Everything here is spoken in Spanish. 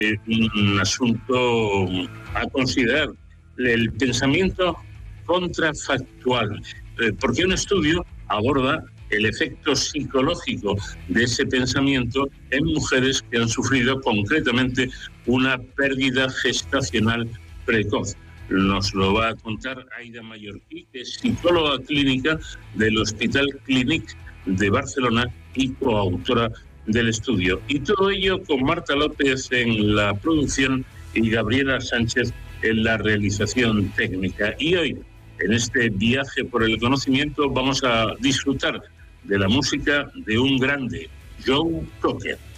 un asunto a considerar, el pensamiento contrafactual, porque un estudio aborda el efecto psicológico de ese pensamiento en mujeres que han sufrido concretamente una pérdida gestacional precoz. Nos lo va a contar Aida Mallorquí, que es psicóloga clínica del Hospital Clínic de Barcelona y coautora del estudio. Y todo ello con Marta López en la producción y Gabriela Sánchez en la realización técnica. Y hoy, en este viaje por el conocimiento, vamos a disfrutar de la música de un grande, Joe Cocker.